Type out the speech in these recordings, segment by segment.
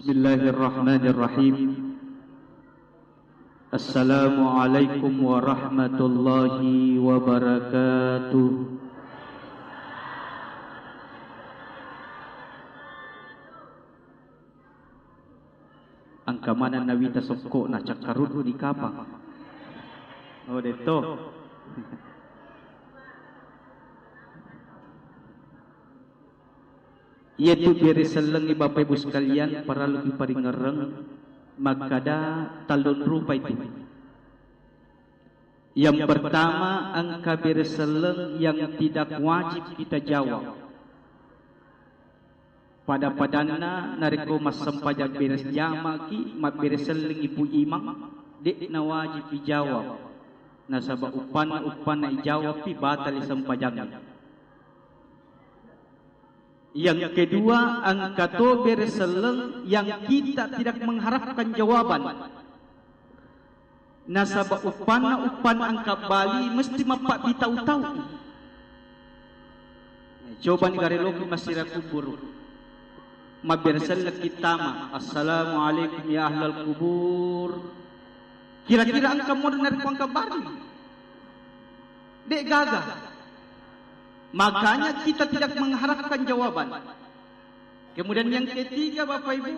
Bismillahirrahmanirrahim. Assalamualaikum warahmatullahi wabarakatuh. Angka mana Nabi tasokok nak cakarut di kapang. Oh deto. Iaitu biari seleng Bapak Ibu sekalian para lebih paling ngereng makada talon rupa itu. Yang pertama angka biari seleng yang tidak wajib kita jawab. Pada padana nariko masam pajak beres jamaki mak beres seleng ibu imam dek na wajib dijawab. Nasabah upan na ijawab pi batal isam pajak. Yang kedua, angka to bereseleng yang kita tidak mengharapkan jawaban. Nasabah upan angka Bali mesti mapak ditau-tau. Coba ni gare loki masira kubur. Ma bereseleng kita ma. Assalamualaikum ya ahlal kubur. Kira-kira angka mau dengar angka Bali. Dek gagah. Makanya kita tidak mengharapkan jawaban. Kemudian yang ketiga Bapak Ibu,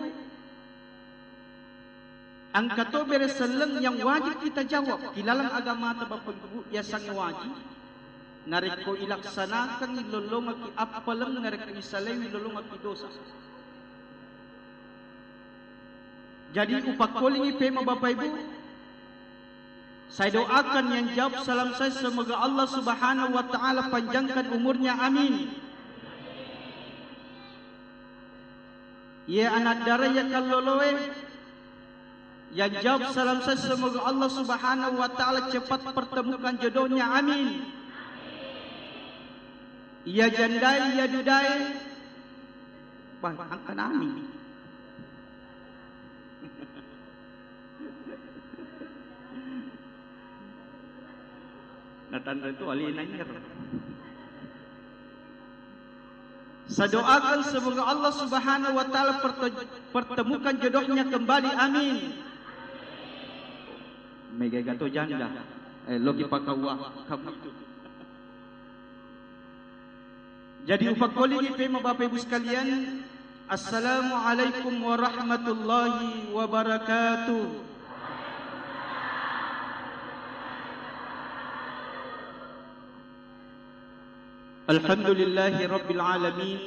angka to bereseleng yang wajib kita jawab. Di dalam agama ta Bapak Ibu ya sang wajib. Nariko ilaksanakan ilolong aki apalang nariko isaleng ilolong aki dosa. Jadi upakoling ipema Bapak Ibu, saya doakan yang jawab salam saya semoga Allah Subhanahu wa taala panjangkan umurnya, amin. Ya anak dara ya kaloloe yang jawab salam saya semoga Allah Subhanahu wa taala cepat pertemukan jodohnya, amin. Ya jandai ya dudai angkan amin. Natanda itu wali nanyar. Saya doakan semoga Allah Subhanahu wa taala pertemukan jodohnya kembali, amin. Mega gato janda. Logi pakawa kamu itu. Jadi upakoli ni pema Bapak Ibu sekalian, assalamualaikum warahmatullahi wabarakatuh. Alhamdulillahi Rabbil Alamin.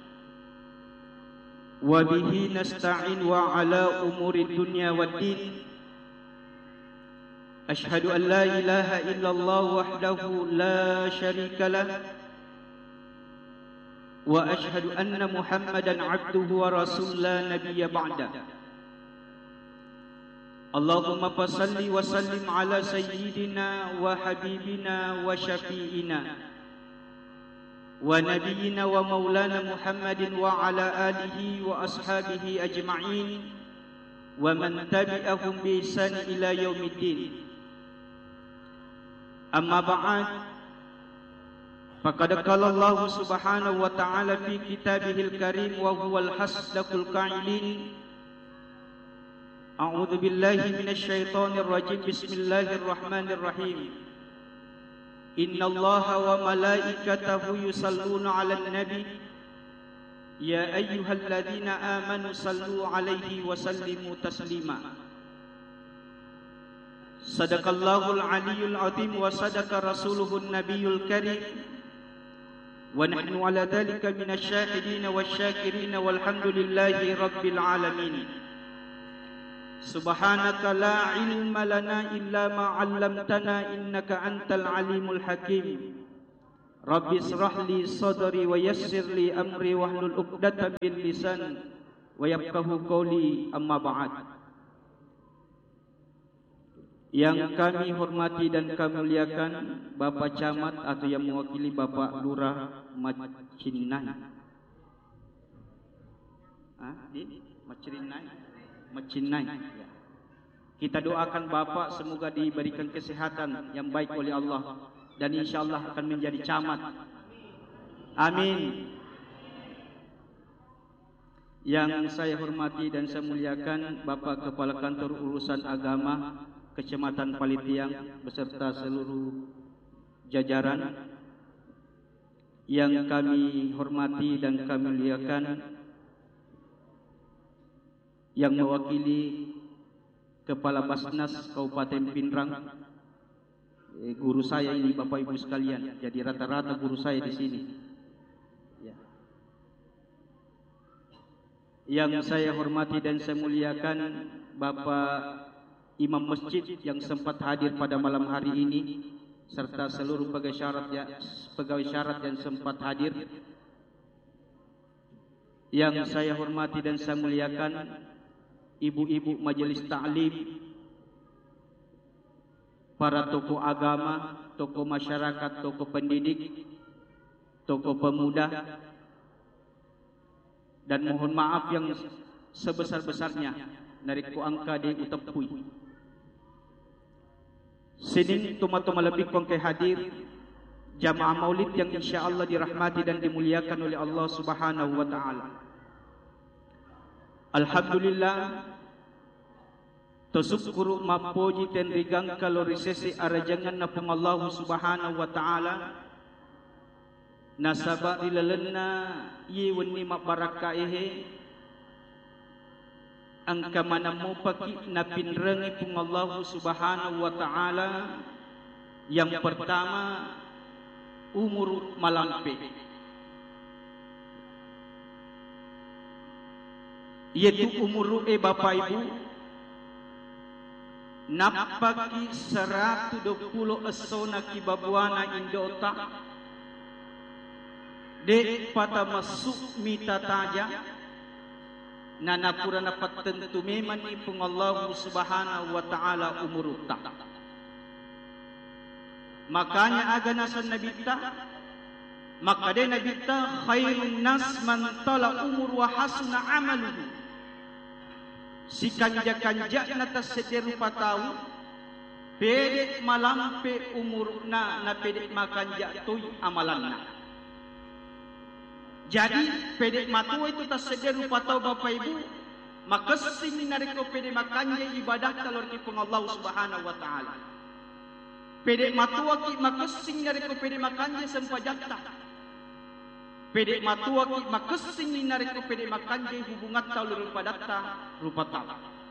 Wabihi nasta'in wa ala umuri dunya wad din. Ashhadu an la ilaha illallah wahdahu la sharika lah. Wa ashhadu anna Muhammadan abduhu wa rasul la nabiyya ba'da. Allahumma fasalli wa sallim ala sayyidina wa habibina wa syafi'ina wa nabiyyina wa maulana Muhammadin wa ala alihi wa ashabihi ajma'in wa man tabi'ahum bi ihsan ila yaumiddin. Amma ba'd, faqad qala Allah subhanahu wa ta'ala fi kitabihil karim wa huwal hasdaqul qa'ilin. A'udzu billahi minasy syaithanir rajim. Bismillahirrahmanirrahim. Inna Allaha wa malaikatahu yusalluna 'alan nabi ya ayyuhalladzina amanu sallu 'alaihi wa sallimu taslima. Sadaqallahul 'aliyyul 'azim wa sadaqa rasuluhun nabiyyul karim. Wa nahnu 'ala dzalika minasy syahidin wasyakirin walhamdulillahi rabbil alamin. Subhanaka la ilma lana illa ma 'allamtana innaka antal alimul hakim. Rabbi israh li sadri wa yassir li amri wahlul 'uqdatam min lisan wa yafqahu qawli, amma ba'd. Yang kami hormati dan kami muliakan Bapak Camat atau yang mewakili Bapak Lurah Macinai. Macinai. Ya. Kita doakan Bapak semoga diberikan kesehatan yang baik oleh Allah dan insyaallah akan menjadi camat. Amin. Yang saya hormati dan saya muliakan Bapak Kepala Kantor Urusan Agama Kecamatan Palitiang beserta seluruh jajaran. Yang kami hormati dan kami muliakan yang mewakili Kepala Basnas Kabupaten Pinrang, guru saya ini Bapak Ibu sekalian, jadi rata-rata guru saya di sini. Yang saya hormati dan saya muliakan Bapak Imam Masjid yang sempat hadir pada malam hari ini, serta seluruh pegawai syarat yang sempat hadir. Yang saya hormati dan saya muliakan ibu-ibu majelis ta'lim, para tokoh agama, tokoh masyarakat, tokoh pendidik, tokoh pemuda, dan mohon maaf yang sebesar-besarnya dari kuangka di utepui. Sinin tuma-tuma lebih kongke hadir jamaah maulid yang insyaAllah dirahmati dan dimuliakan oleh Allah Subhanahu wa ta'ala. Alhamdulillah, tosukuru mapoji ten rigang kalorisesi arajangan na pong Allah Subhanahu wa ta'ala. Nasaba ilalanna yiwan ni mabarakaehe ang kamanamu paki na pinrangi pong Allah Subhanahu wa ta'ala. Yang pertama, umur malampe, yaitu umur Bapak Ibu napaki 120 esona kibabuana indota de pata masuk mita taja na napura na patentu meman ipung Allah Subhanahu wa ta'ala umurutta. Makanya aga nasa nabita, maka de nabita khairun nas man tala umur wa hasuna amaluhu. Si kanja-kanja na tasederu pataw pede malampe umur na pede makanja toy amalan na. Jadi pede matua itu tasederu pataw Bapak Ibu, makasing nariko pede makanja ibadah talor kipung Allah Subhanahu wa ta'ala. Pede matua ki makasing nariko pede makanja sempajakta. Pede matua ki makasing nariko pede makanja hubungan talor padatta rupa tawa.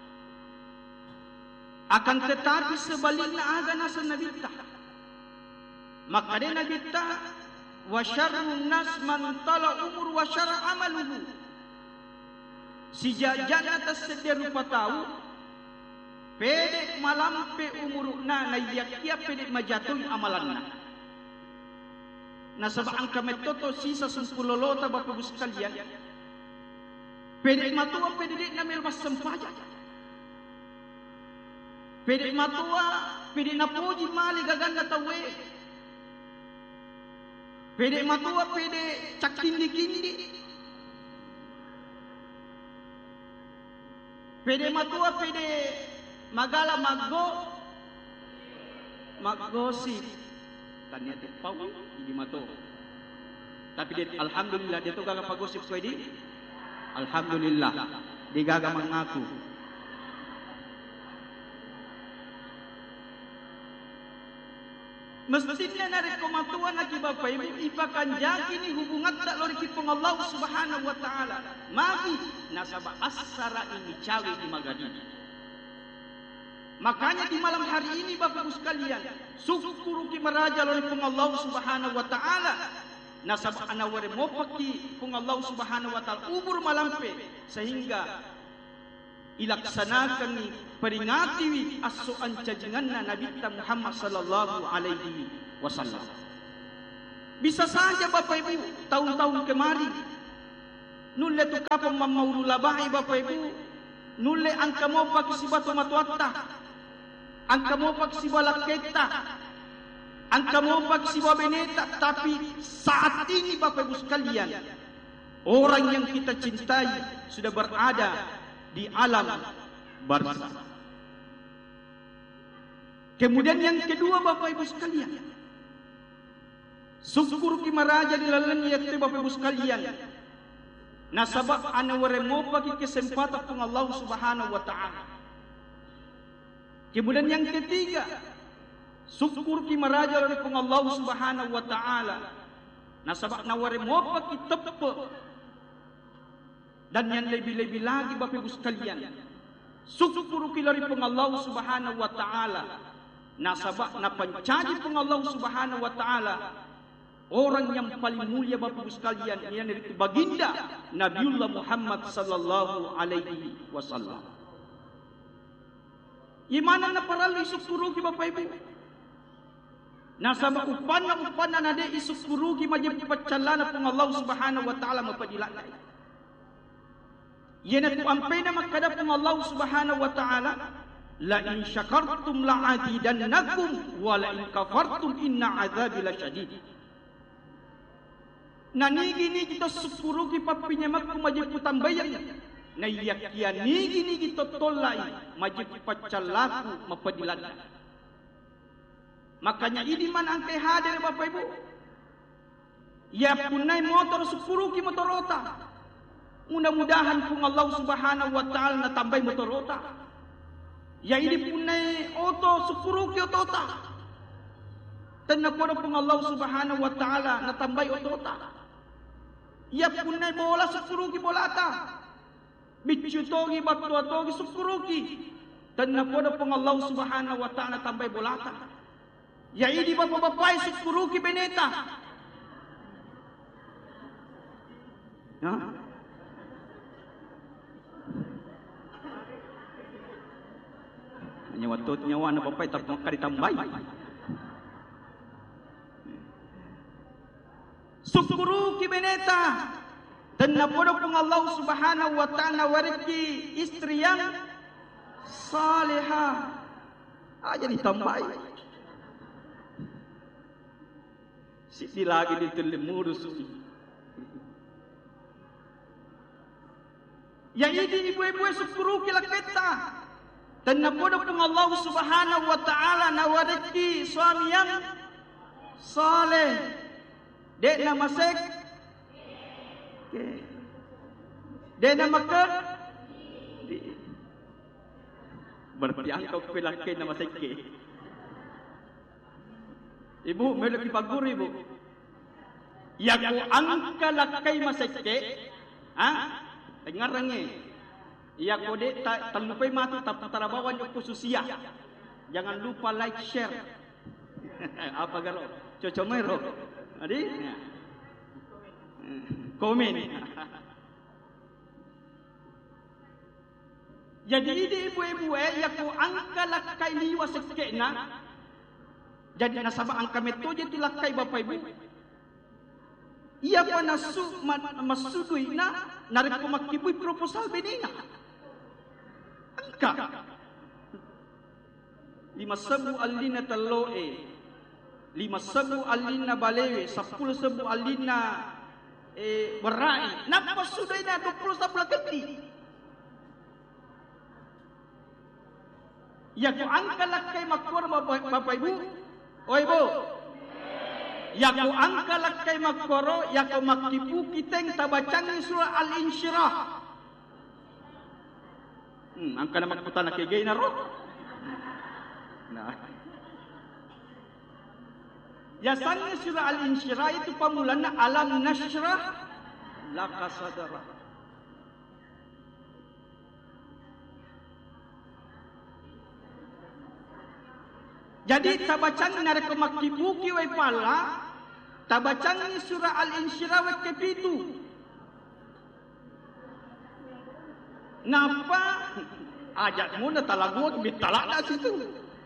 Akan tetapi sebaliknya aga nasa nabita, maka de nabita wa syarrun nas man tala umur wa syarra amaluhu. Si jajana tasederu patau pede malampe umurna na yakia pede majatoy amalanna. Nasabaan kami toto sisa sumpulolota Bapak Ibu sekalian, pede matua pede di namil mas sempaja, pede matua pede napuji mali gaganda tawe, pede matua pede cak kindi-kindi, pede matua pede magala maggosip tanya pau di mato. Tapi dia alhamdulillah dia tu gaga pagosip ko di. Alhamdulillah dia gaga mengaku. Mestinya narik komatuan lagi Bapak Ibu ipakan jaki ni hubungan tak lori kipung Allah Subhanahu wa ta'ala. Magi nasaba asara ini cawe di magadini. Makanya di malam hari ini Bapak Ibu sekalian, syukur ki maraja lori kipung Allah Subhanahu wa ta'ala. Nasaba anaware mopaki kipung Allah Subhanahu wa ta'ala umur malampe sehingga ilaksanakan ni peringati as-su'an cajanganna Nabi Muhammad sallallahu alaihi wasallam. Bisa saja Bapak Ibu tahun-tahun kemari nulle tu kapang mamaulu labai Bapak Ibu, nulle angka mo pag si batu matuatta, angka mo pag si balaketa, angka mo pag si babeneta. Tapi saat ini Bapak Ibu sekalian, orang yang kita cintai sudah berada di alam barzah. Kemudian yang kedua Bapak Ibu sekalian, syukur ki maraja di lalan yaitu Bapak Ibu sekalian, Nasabab anaware mo bagi kesempatan pun Allah Subhanahu wa taala. Kemudian yang ketiga, syukur ki maraja dari pun Allah Subhanahu wa taala. Nasabab naware mo bagi tepe. Dan yang lebih-lebih lagi Bapak Ibu sekalian, syukur ki dari pun Allah Subhanahu wa taala. Nasabab na pancaji pun Allah Subhanahu wa taala. Orang yang paling mulia Bapak Ibu sekalian ialah itu baginda Nabiullah Muhammad sallallahu alaihi wasallam. Imana na paralu isukurugi Bapak Ibu. Nasaba upana nade isukurugi majib pacalana pun Allah Subhanahu wa taala mapadilana. Yana tu ampena makada pun Allah Subhanahu wa taala, la in syakartum la azidannakum wa la in kafartum inna azabi lasyadid. Nanigi kita syukurugi papinyamak majib putambayang. Na yakia nigi kita tolai majib pacalaku mapadilan. Makanya ini man angkai hadir Bapak Ibu. Ya punai motor syukurugi motor rota. Mudah-mudahan pun Allah Subhanahu wa taala na tambah motor rota. Ya ini punai oto syukurugi otota. Tenapodo pun Allah Subhanahu wa taala na tambah otota. Ya punai bola syukurugi bolata. Bicutogi batuatogi syukurugi. Tenapodo pun Allah Subhanahu wa taala tambah bolata. Ya ini bapak-bapak syukurugi beneta. Ya. Hanya waktu nyawa na bapak tak ditambah. Syukurugi beneta. Dan napodo pun Allah Subhanahu wa taala wariki istri yang salihah. Aja ditambah. Sisi lagi ditelemurus. Ya ini ibu-ibu syukurugi laketa. Dan napodo pun Allah Subhanahu wa taala nawariki suami yang saleh. Dek nama sek. Dek nama ke. Berarti angkau pelaki nama sek. Ibu, melaki pagur ibu. Ya ku angka lakai maseke. Dengar rengi. Ya ku dek tak terlupai mati tak tarabawan yo khususia. Jangan lupa like share. Apa galo? Cocomero. Adi? Komen. Jadi ini ibu-ibu ya ku angka lakai liwa sekena. Jadi nasabah angka metode tilakai Bapak Ibu. Ia panasu masudui na narik pemakibui proposal benina. Angka 5,000 alina taloe, 5,000 alina balewe, 10,000 alina berai. Napa sudah ina 20 tabla geti? Ya ku angka lakai makor Bapak Ibu. Oh ibu, ya ku angka lakai makoro, ya ku makipu kiteng tabacang surah Al-Insyirah. Angka nama kutana kegay na roh. Nah, ya sana surah Al-Insyirah itu pamulana alam nasyrah laka sadara. Jadi tabacang nareko makibuki wai pala, tabacang ni surah Al-Insyirah wai kepitu. Napa? Ajak muna talagot bitalak na situ.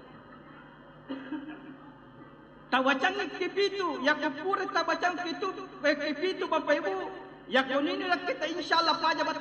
Tabacang ni kepitu, ya kapure tabacang kepitu Bapak Ibu. Ya kunini lah kita insyaallah pajabat